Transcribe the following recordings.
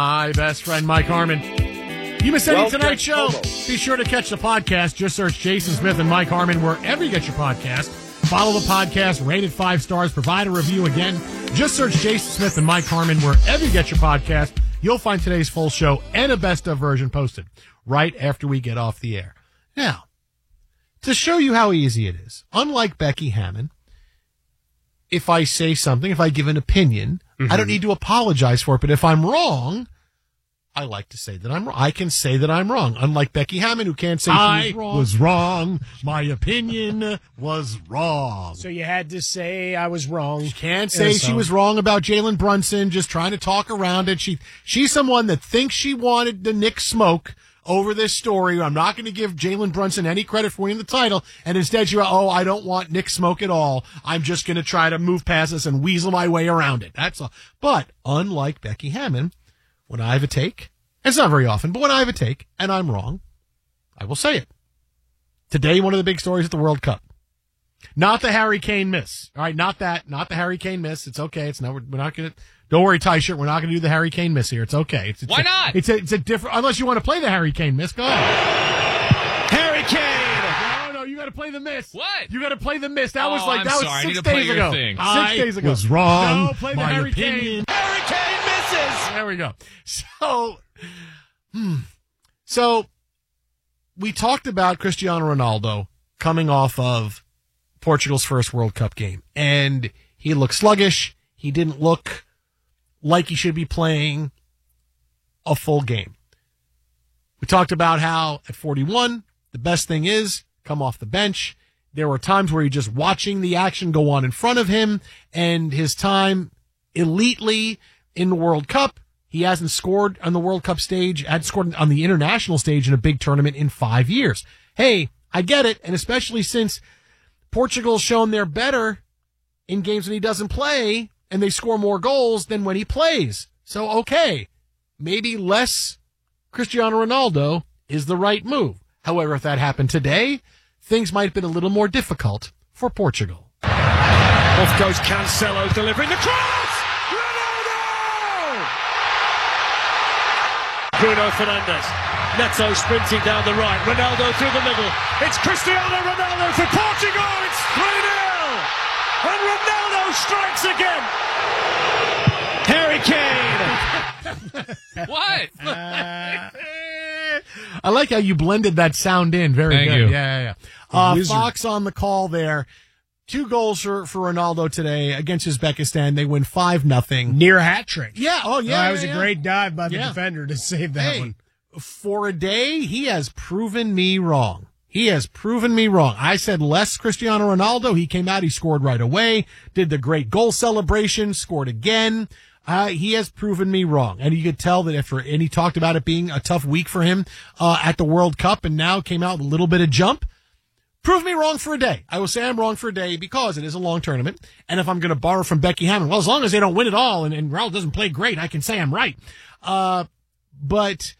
My best friend, Mike Harmon. You missed any tonight's show? Be sure to catch the podcast. Just search Jason Smith and Mike Harmon wherever you get your podcast. Follow the podcast, rate it 5 stars, provide a review again. Just search Jason Smith and Mike Harmon wherever you get your podcast. You'll find today's full show and a best-of version posted right after we get off the air. Now, to show you how easy it is, unlike Becky Hammon, if I say something, if I give an opinion, I don't need to apologize for it. But if I'm wrong, I like to say that I'm wrong. I can say that I'm wrong. Unlike Becky Hammon, who can't say she was wrong. My opinion was wrong. So you had to say I was wrong. She can't say she was wrong about Jalen Brunson, just trying to talk around it. She's someone that thinks she wanted the Knicks smoke over this story. I'm not going to give Jalen Brunson any credit for winning the title. And instead she went, I don't want Knicks smoke at all. I'm just going to try to move past this and weasel my way around it. That's all. But unlike Becky Hammon, when I have a take, it's not very often, but when I have a take and I'm wrong, I will say it. Today, one of the big stories at the World Cup. Not the Harry Kane miss. All right, not the Harry Kane miss. It's okay. We're not going to. Don't worry, Tyshirt. We're not going to do the Harry Kane miss here. It's okay. Why not? It's a different. Unless you want to play the Harry Kane miss, go ahead. Harry Kane. No, you got to play the miss. What? You got to play the miss. That was I'm sorry. 6 days ago. 6 days ago. Was wrong. No, play the Harry Kane. Harry Kane misses. There we go. So we talked about Cristiano Ronaldo coming off of Portugal's first World Cup game, and he looked sluggish. He didn't look like he should be playing a full game. We talked about how at 41, the best thing is come off the bench. There were times where you're just watching the action go on in front of him, and his time elitely in the World Cup, he hasn't scored on the World Cup stage, hadn't scored on the international stage in a big tournament in 5 years. Hey, I get it, and especially since Portugal's shown they're better in games when he doesn't play, and they score more goals than when he plays. So, okay, maybe less Cristiano Ronaldo is the right move. However, if that happened today, things might have been a little more difficult for Portugal. Off goes Cancelo, delivering the cross! Ronaldo! Bruno Fernandes. Neto sprinting down the right. Ronaldo through the middle. It's Cristiano Ronaldo for Portugal. It's 3-0. And Ronaldo strikes again. Harry Kane. What? I like how you blended that sound in. Very Thank good. you. Yeah. Fox on the call there. 2 goals for Ronaldo today against Uzbekistan. They win 5-0. Near hat trick. Yeah. Oh, yeah. That was a great dive by the defender to save that one. For a day, he has proven me wrong. I said less Cristiano Ronaldo. He came out, he scored right away, did the great goal celebration, scored again. He has proven me wrong. And you could tell that and he talked about it being a tough week for him, at the World Cup, and now came out with a little bit of jump. Prove me wrong for a day. I will say I'm wrong for a day because it is a long tournament. And if I'm going to borrow from Becky Hammon, well, as long as they don't win it all and Ronaldo doesn't play great, I can say I'm right. But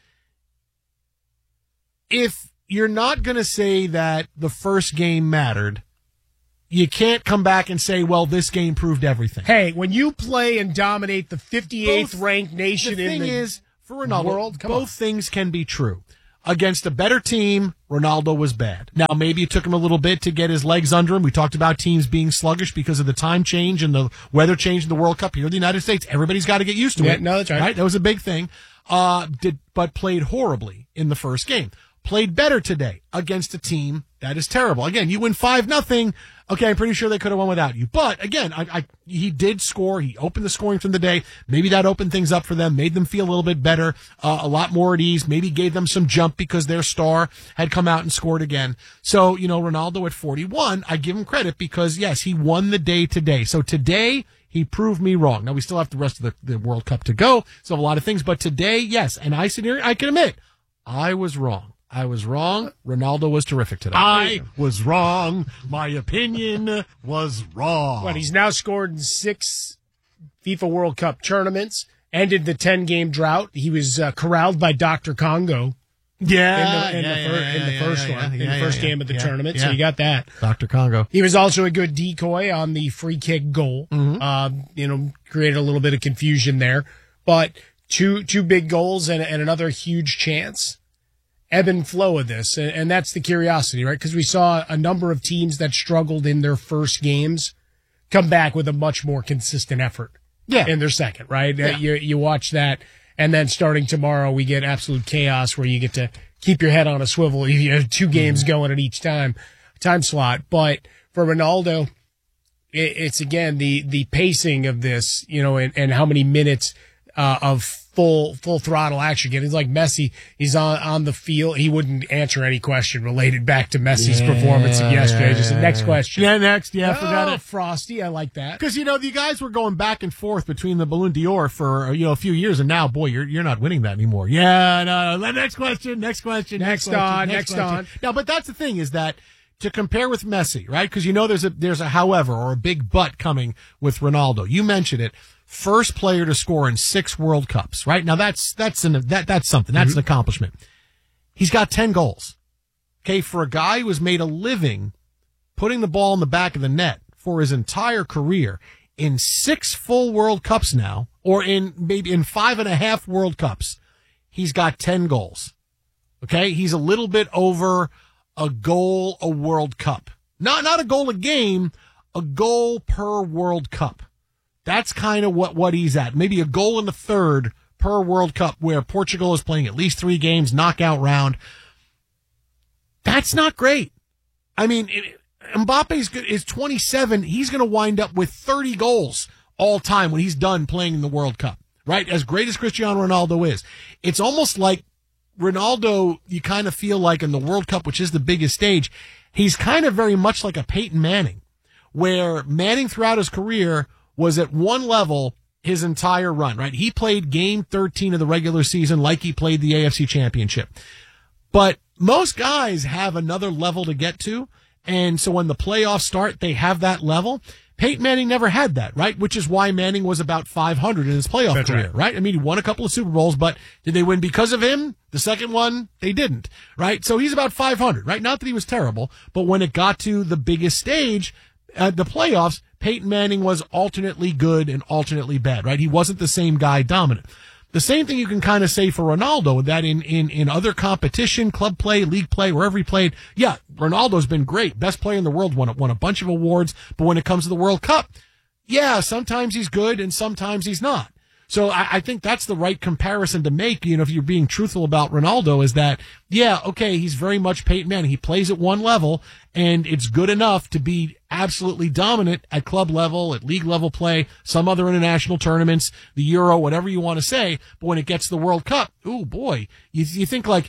if you're not going to say that the first game mattered, you can't come back and say, well, this game proved everything. Hey, when you play and dominate the 58th ranked nation in the is, for Ronaldo, world, both things can be true. Against a better team, Ronaldo was bad. Now, maybe it took him a little bit to get his legs under him. We talked about teams being sluggish because of the time change and the weather change in the World Cup here in the United States. Everybody's got to get used to it. No, that's right. That was a big thing. But played horribly in the first game. Played better today against a team that is terrible. Again, you win 5-0. Okay, I'm pretty sure they could have won without you. But again, he did score. He opened the scoring from the day. Maybe that opened things up for them, made them feel a little bit better, a lot more at ease. Maybe gave them some jump because their star had come out and scored again. So, Ronaldo at 41, I give him credit because yes, he won the day today. So today, he proved me wrong. Now we still have the rest of the World Cup to go. So a lot of things, but today, yes. And I sit here, I can admit, I was wrong. Ronaldo was terrific today. I was wrong. My opinion was wrong. But he's now scored in 6 FIFA World Cup tournaments, ended the 10-game drought. He was corralled by Dr. Congo. In the first game of the tournament. So you got that. Dr. Congo. He was also a good decoy on the free kick goal. Mm-hmm. Created a little bit of confusion there. But two big goals and another huge chance. Ebb and flow of this, and that's the curiosity, right? Because we saw a number of teams that struggled in their first games come back with a much more consistent effort in their second, right? Yeah. You watch that, and then starting tomorrow, we get absolute chaos where you get to keep your head on a swivel. You have 2 games going at each time slot. But for Ronaldo, it's again the pacing of this, and how many minutes of full throttle action. It's like Messi. He's on the field. He wouldn't answer any question related back to Messi's performance of yesterday. Just the next question. Yeah, next. Yeah, forgot it. Frosty. I like that. Because, the guys were going back and forth between the Ballon d'Or for, a few years, and now, boy, you're not winning that anymore. Yeah, no. Next question. Next on. Now, but that's the thing is that to compare with Messi, right? Because, there's a however or a big but coming with Ronaldo. You mentioned it. First player to score in 6 World Cups, right? Now that's something. That's an accomplishment. He's got 10 goals. Okay. For a guy who has made a living putting the ball in the back of the net for his entire career in 6 full World Cups now, or maybe in 5.5 World Cups, he's got 10 goals. Okay. He's a little bit over a goal a World Cup. Not a goal a game, a goal per World Cup. That's kind of what he's at. Maybe a goal in the third per World Cup where Portugal is playing at least 3 games, knockout round. That's not great. I mean, Mbappe is 27. He's going to wind up with 30 goals all time when he's done playing in the World Cup, right? As great as Cristiano Ronaldo is. It's almost like Ronaldo, you kind of feel like in the World Cup, which is the biggest stage, he's kind of very much like a Peyton Manning, where Manning throughout his career was at one level his entire run, right? He played game 13 of the regular season like he played the AFC Championship. But most guys have another level to get to, and so when the playoffs start, they have that level. Peyton Manning never had that, right? Which is why Manning was about 500 in his playoff career, right? I mean, he won a couple of Super Bowls, but did they win because of him? The second one, they didn't, right? So he's about 500, right? Not that he was terrible, but when it got to the biggest stage, the playoffs, Peyton Manning was alternately good and alternately bad, right? He wasn't the same guy dominant. The same thing you can kind of say for Ronaldo, that in other competition, club play, league play, wherever he played, yeah, Ronaldo's been great. Best player in the world, won a bunch of awards. But when it comes to the World Cup, yeah, sometimes he's good and sometimes he's not. So I think that's the right comparison to make, if you're being truthful about Ronaldo, is that, yeah, okay, he's very much Peyton Manning. He plays at one level, and it's good enough to be absolutely dominant at club level, at league level play, some other international tournaments, the Euro, whatever you want to say. But when it gets to the World Cup, oh boy, you think like,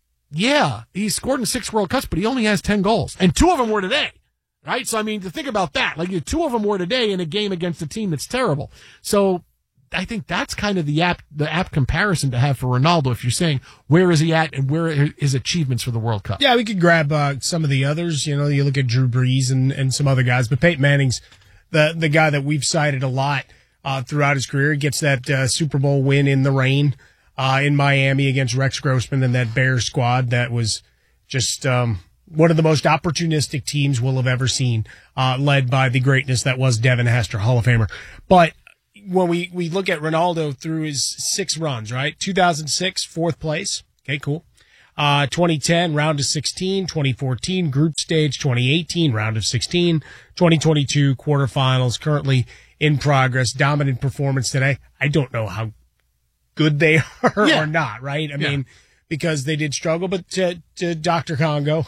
yeah, he scored in 6 World Cups, but he only has 10 goals, and 2 of them were today. Right? So, I mean, to think about that, like 2 of them were today in a game against a team that's terrible. So, I think that's kind of the apt comparison to have for Ronaldo if you're saying where is he at and where are his achievements for the World Cup. Yeah, we could grab some of the others. You look at Drew Brees and some other guys, but Peyton Manning's the guy that we've cited a lot throughout his career. He gets that Super Bowl win in the rain in Miami against Rex Grossman and that Bears squad that was just one of the most opportunistic teams we'll have ever seen, led by the greatness that was Devin Hester, Hall of Famer. But when we look at Ronaldo through his 6 runs, right? 2006, 4th place. Okay, cool. 2010, round of 16. 2014, group stage. 2018, round of 16. 2022, quarterfinals. Currently in progress. Dominant performance today. I don't know how good they are or not, right? I mean, because they did struggle, but to Dr. Congo,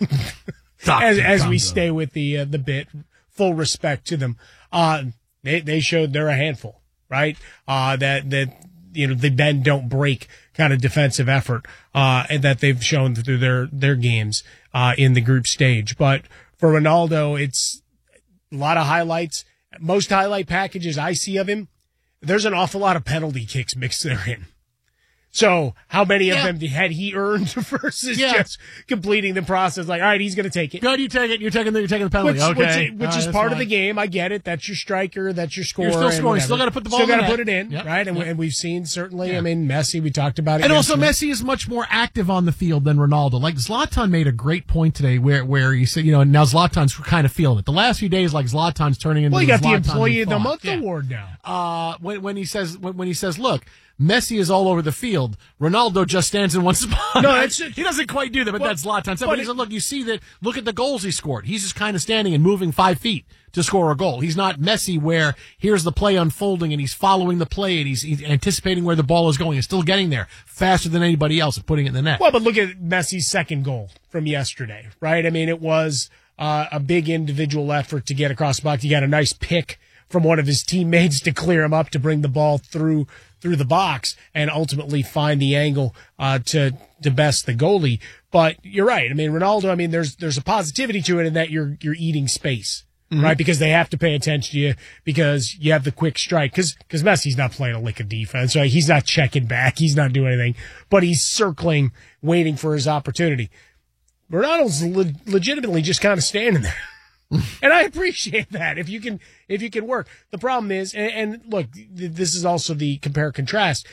as we stay with the bit, full respect to them. They showed they're a handful, right? That they bend don't break kind of defensive effort, and that they've shown through their games, in the group stage. But for Ronaldo, it's a lot of highlights. Most highlight packages I see of him, there's an awful lot of penalty kicks mixed therein. So how many of them had he earned versus just completing the process? Like, all right, he's going to take it. Good, you take it. You're taking the penalty. Which is part of the game. I get it. That's your striker. That's your scorer. You're still scoring. Still got to put the ball in. Still got to put it in, right? And we've seen certainly. I mean, Messi. We talked about it. And also, Messi is much more active on the field than Ronaldo. Like Zlatan made a great point today, where he said, and now Zlatan's kind of feeling it. The last few days, like Zlatan's turning into. Well, you got the Employee of the Month award now. When he says, look. Messi is all over the field. Ronaldo just stands in one spot. No, he doesn't quite do that, but that's Zlatan. But he said, look, you see that, look at the goals he scored. He's just kind of standing and moving 5 feet to score a goal. He's not Messi where here's the play unfolding and he's following the play and he's anticipating where the ball is going and still getting there faster than anybody else and putting it in the net. Well, but look at Messi's second goal from yesterday, right? I mean, it was a big individual effort to get across the box. He got a nice pick from one of his teammates to clear him up to bring the ball through the box and ultimately find the angle to best the goalie. But you're right. I mean, Ronaldo, I mean, there's a positivity to it in that you're eating space. Right, because they have to pay attention to you because you have the quick strike. Because Messi's not playing a lick of defense, right? He's not checking back. He's not doing anything. But he's circling, waiting for his opportunity. Ronaldo's legitimately just kind of standing there. And I appreciate that if you can work. The problem is, and look, this is also the compare contrast,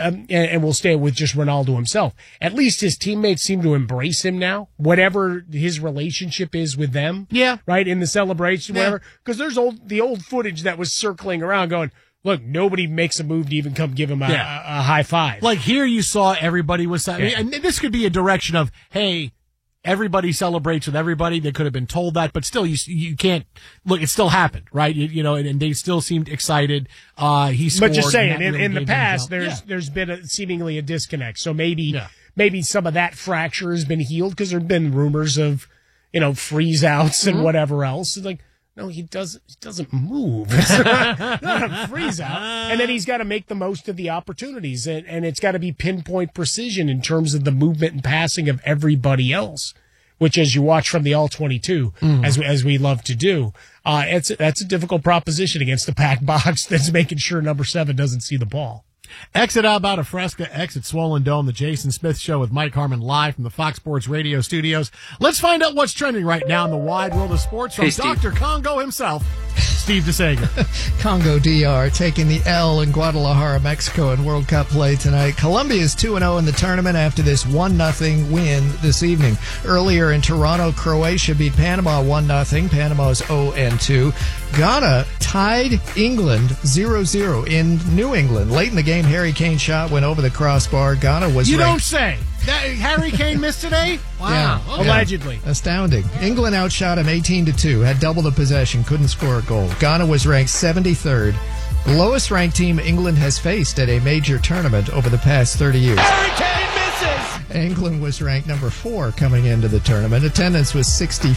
and we'll stay with just Ronaldo himself. At least his teammates seem to embrace him now, whatever his relationship is with them. Yeah, right in the celebration, whatever. Because there's the old footage that was circling around, going, look, nobody makes a move to even come give him a high five. Like here, you saw everybody was. I mean, and this could be a direction of, hey, everybody celebrates with everybody. They could have been told that, but still, you can't look. It still happened, right? You know, and they still seemed excited. He scored. But just saying, in the past, there's been seemingly a disconnect. So maybe some of that fracture has been healed because there've been rumors of, freeze outs and whatever else. It's like, no, he doesn't move. It's not a freeze out. And then he's got to make the most of the opportunities. And it's got to be pinpoint precision in terms of the movement and passing of everybody else, which as you watch from the All-22, as we love to do, that's a difficult proposition against the packed box that's making sure number 7 doesn't see the ball. Exit out about a Fresca, exit Swollen Dome, the Jason Smith Show with Mike Harmon live from the Fox Sports Radio studios. Let's find out what's trending right now in the wide world of sports from Dr. Congo himself, Steve DeSager. Congo DR taking the L in Guadalajara, Mexico in World Cup play tonight. Colombia is 2-0 in the tournament after this 1-0 win this evening. Earlier in Toronto, Croatia beat Panama 1-0. Panama's 0-2. Ghana tied England 0-0 in New England. Late in the game, Harry Kane's shot went over the crossbar. Ghana was You ranked. Don't say. That Harry Kane missed today? Wow. Yeah. Okay. Allegedly. Astounding. England outshot him 18-2, had double the possession, couldn't score a goal. Ghana was ranked 73rd. The lowest ranked team England has faced at a major tournament over the past 30 years. Harry Kane misses! England was ranked number 4 coming into the tournament. Attendance was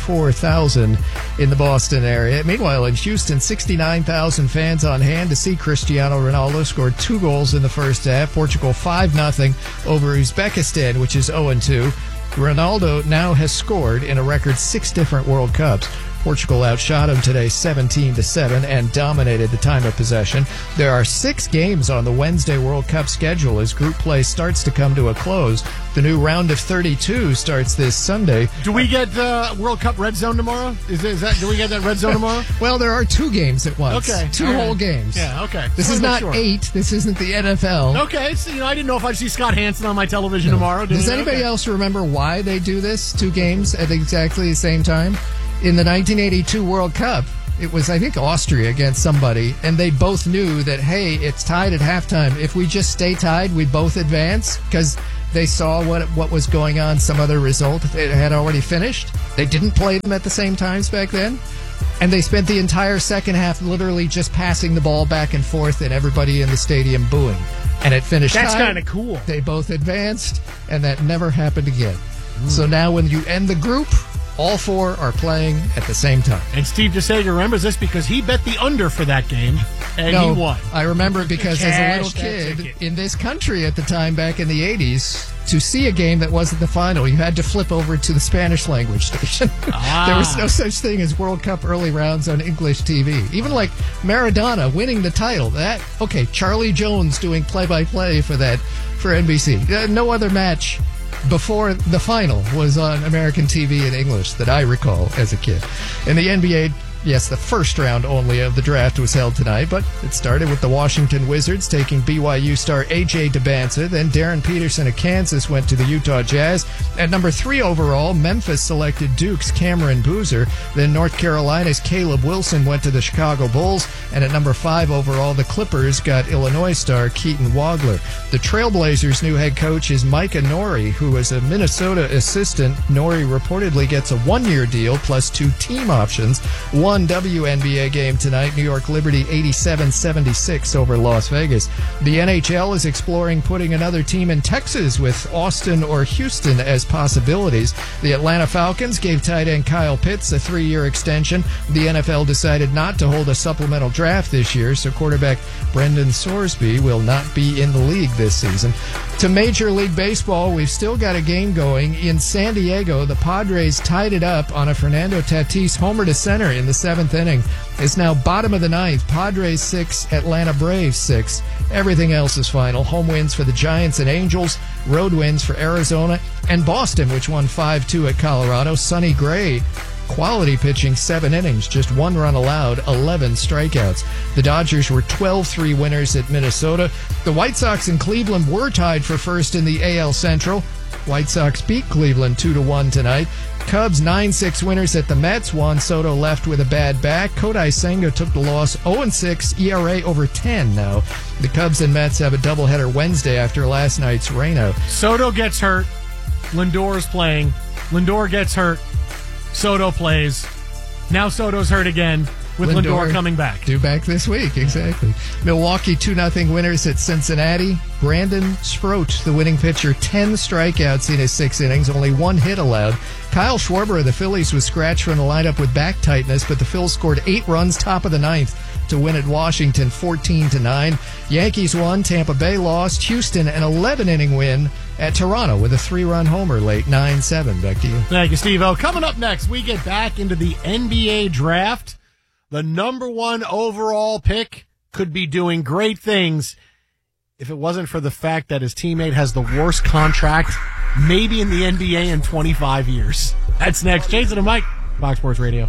64,000 in the Boston area. Meanwhile, in Houston, 69,000 fans on hand to see Cristiano Ronaldo. Scored 2 goals in the first half. Portugal 5-0 over Uzbekistan, which is 0-2. Ronaldo now has scored in a record 6 different World Cups. Portugal outshot him today 17-7 and dominated the time of possession. There are 6 games on the Wednesday World Cup schedule as group play starts to come to a close. The new round of 32 starts this Sunday. Do we get World Cup Red Zone tomorrow? Do we get that Red Zone tomorrow? Well, there are 2 games at once. Okay. 2 whole games. Yeah, okay. This is not 8. This isn't the NFL. Okay, so, I didn't know if I'd see Scott Hansen on my television tomorrow. Does anybody else remember why they do this? 2 games at exactly the same time? In the 1982 World Cup, it was, I think, Austria against somebody, and they both knew that, hey, it's tied at halftime. If we just stay tied, we both advance, because they saw what was going on, some other result. It had already finished. They didn't play them at the same times back then, and they spent the entire second half literally just passing the ball back and forth and everybody in the stadium booing. And it finished That's tied. kind of cool. They both advanced, and that never happened again. So now when you end the group, all 4 are playing at the same time. And Steve DeSager remembers this because he bet the under for that game, and he won. I remember it because as a little Cash that kid ticket. in this country at the time, back in the 80s, to see a game that wasn't the final, you had to flip over to the Spanish language station. There was no such thing as World Cup early rounds on English TV. Even like Maradona winning the title. Charlie Jones doing play-by-play for NBC. No other match before the final was on American TV in English that I recall as a kid. In the NBA, Yes, the first round only of the draft was held tonight, but it started with the Washington Wizards taking BYU star A.J. Dubance. Then Darren Peterson of Kansas went to the Utah Jazz. At number 3 overall, Memphis selected Duke's Cameron Boozer. Then North Carolina's Caleb Wilson went to the Chicago Bulls. And at number 5 overall, the Clippers got Illinois star Keaton Wagler. The Trailblazers' new head coach is Micah Nori, who was a Minnesota assistant. Nori reportedly gets a 1-year deal plus 2 team options. One WNBA game tonight, New York Liberty 87-76 over Las Vegas. The NHL is exploring putting another team in Texas with Austin or Houston as possibilities. The Atlanta Falcons gave tight end Kyle Pitts a 3-year extension. The NFL decided not to hold a supplemental draft this year, so quarterback Brendan Sorsby will not be in the league this season. To Major League Baseball, we've still got a game going. In San Diego, the Padres tied it up on a Fernando Tatis homer to center in the 7th inning. It's now bottom of the 9th. Padres 6, Atlanta Braves 6. Everything else is final. Home wins for the Giants and Angels. Road wins for Arizona and Boston, which won 5-2 at Colorado. Sonny Gray, quality pitching, 7 innings, just 1 run allowed, 11 strikeouts. The Dodgers were 12-3 winners at Minnesota. The White Sox and Cleveland were tied for first in the AL Central. White Sox beat Cleveland 2-1 tonight. Cubs 9-6 winners at the Mets. Juan Soto left with a bad back. Kodai Senga took the loss, 0-6, ERA over 10 now. The Cubs and Mets have a doubleheader Wednesday after last night's rainout. Soto gets hurt. Lindor's playing. Lindor gets hurt. Soto plays. Now Soto's hurt again with Lindor coming back. Due back this week, exactly. Milwaukee 2-0 winners at Cincinnati. Brandon Sproat, the winning pitcher, 10 strikeouts in his 6 innings, only 1 hit allowed. Kyle Schwarber of the Phillies was scratched from the lineup with back tightness, but the Phils scored 8 runs top of the 9th to win at Washington 14-9. Yankees won, Tampa Bay lost. Houston an 11-inning win at Toronto with a 3-run homer late, 9-7. Back to you. Thank you, Steve-O. Coming up next, we get back into the NBA draft. The number 1 overall pick could be doing great things if it wasn't for the fact that his teammate has the worst contract maybe in the NBA in 25 years. That's next. Jason and Mike, Fox Sports Radio.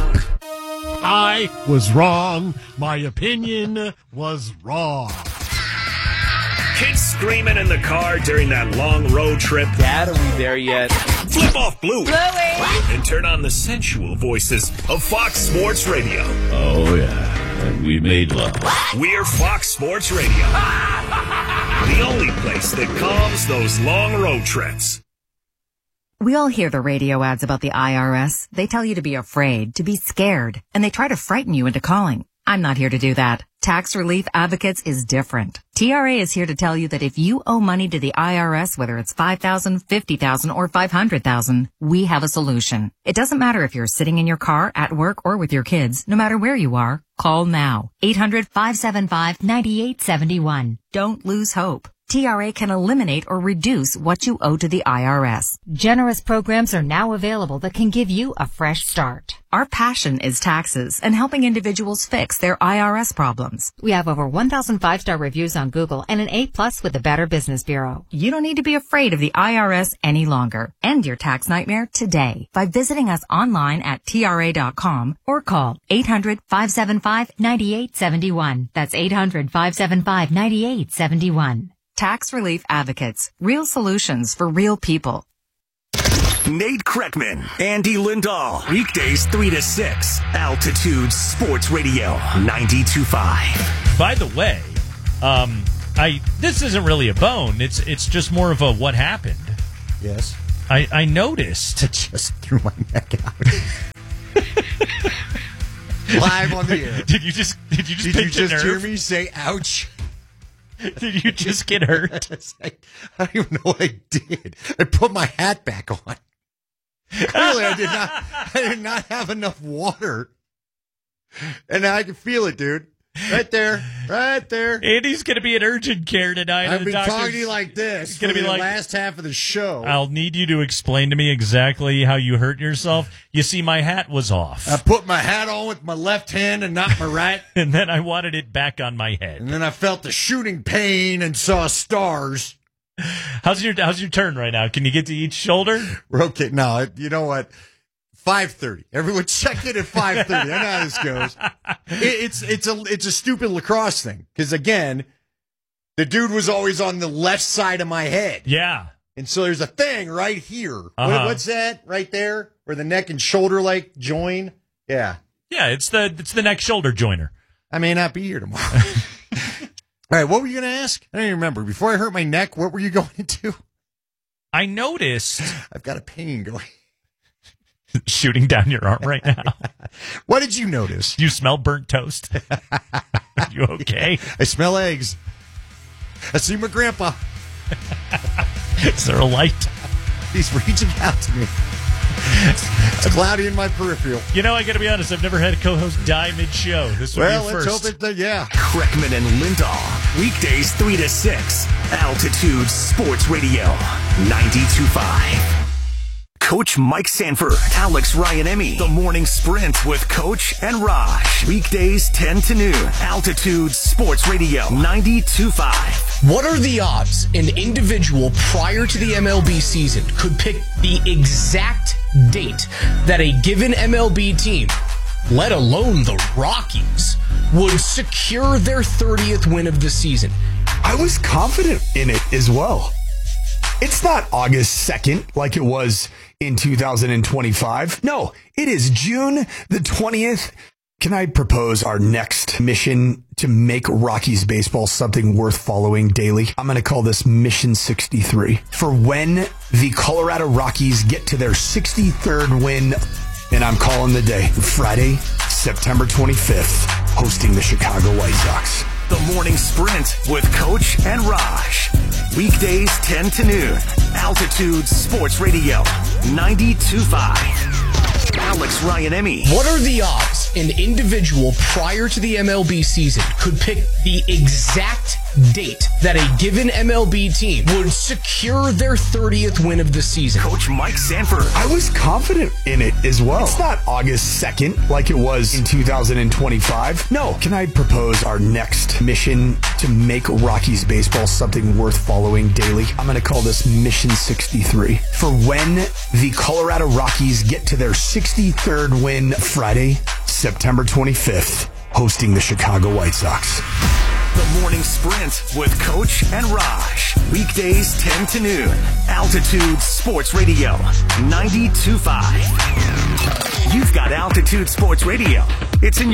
I was wrong. My opinion was wrong. Kids screaming in the car during that long road trip. Dad, are we there yet? Flip off Bluey. And turn on the sensual voices of Fox Sports Radio. Oh, yeah. And we made love. We're Fox Sports Radio. The only place that calms those long road trips. We all hear the radio ads about the IRS. They tell you to be afraid, to be scared, and they try to frighten you into calling. I'm not here to do that. Tax Relief Advocates is different. TRA is here to tell you that if you owe money to the IRS, whether it's $5,000, $50,000, or $500,000, we have a solution. It doesn't matter if you're sitting in your car, at work, or with your kids. No matter where you are, call now. 800-575-9871. Don't lose hope. TRA can eliminate or reduce what you owe to the IRS. Generous programs are now available that can give you a fresh start. Our passion is taxes and helping individuals fix their IRS problems. We have over 1,000 5-star reviews on Google and an A+ with the Better Business Bureau. You don't need to be afraid of the IRS any longer. End your tax nightmare today by visiting us online at TRA.com or call 800-575-9871. That's 800-575-9871. Tax Relief Advocates. Real solutions for real people. Nate Kreckman, Andy Lindahl. Weekdays 3 to 6. Altitude Sports Radio 92.5. By the way, this isn't really a bone. It's just more of a what happened. Yes. I noticed. I just threw my neck out. Live on the air. Did you just hear me say ouch? Did you just get hurt? I don't even know what I did. I put my hat back on. Clearly, I did not have enough water. And I can feel it, dude. Right there. Andy's going to be in urgent care tonight. I've been talking to you like this for the last half of the show. I'll need you to explain to me exactly how you hurt yourself. You see, my hat was off. I put my hat on with my left hand and not my right. And then I wanted it back on my head. And then I felt the shooting pain and saw stars. How's your turn right now? Can you get to each shoulder? We're okay. No, you know what? 5:30. Everyone check in at 5:30. I know how this goes. It's a stupid lacrosse thing because again, the dude was always on the left side of my head. Yeah. And so there's a thing right here. Uh-huh. What's that right there? Where the neck and shoulder like join? Yeah. Yeah, it's the neck shoulder joiner. I may not be here tomorrow. All right, what were you going to ask? I don't even remember. Before I hurt my neck, what were you going into? I noticed. I've got a pain going. Shooting down your arm right now. What did you notice? You smell burnt toast. You okay? I smell eggs. I see my grandpa. Is there a light? He's reaching out to me. It's cloudy in my peripheral. You know, I got to be honest. I've never had a co-host die mid-show. This would be let's first. hope yeah. Kreckman and Lindahl, weekdays 3 to 6, Altitude Sports Radio, 92.5. Coach Mike Sanford, Alex Ryan-Emmy, The Morning Sprint with Coach and Raj. Weekdays 10 to noon, Altitude Sports Radio, 92.5. What are the odds an individual prior to the MLB season could pick the exact date that a given MLB team, let alone the Rockies, would secure their 30th win of the season? I was confident in it as well. It's not August 2nd like it was in 2025. No, it is June the 20th. Can I propose our next mission to make Rockies baseball something worth following daily? I'm going to call this Mission 63. For when the Colorado Rockies get to their 63rd win, and I'm calling the day Friday, September 25th, hosting the Chicago White Sox. The Morning Sprint with Coach and Raj. Weekdays 10 to noon. Altitude Sports Radio, 92.5. Alex Ryan-Emmy. What are the odds an individual prior to the MLB season could pick the exact date that a given MLB team would secure their 30th win of the season? Coach Mike Sanford. I was confident in it as well. It's not August 2nd like it was in 2025. No. Can I propose our next mission to make Rockies baseball something worth following daily? I'm going to call this Mission 63. For when the Colorado Rockies get to their 63rd win Friday, September 25th, hosting the Chicago White Sox. The Morning Sprint with Coach and Raj. Weekdays 10 to noon. Altitude Sports Radio, 92.5. You've got Altitude Sports Radio. It's in your